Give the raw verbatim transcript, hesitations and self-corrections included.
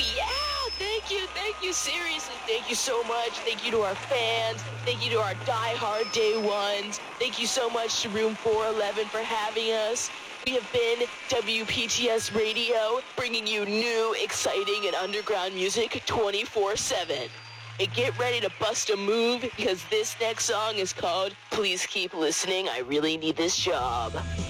yeah, thank you, thank you, seriously, thank you so much. Thank you to our fans, thank you to our diehard day ones, thank you so much to Room four eleven for having us. We have been W P T S Radio, bringing you new, exciting, and underground music twenty-four seven. And get ready to bust a move, because this next song is called Please Keep Listening, I Really Need This Job.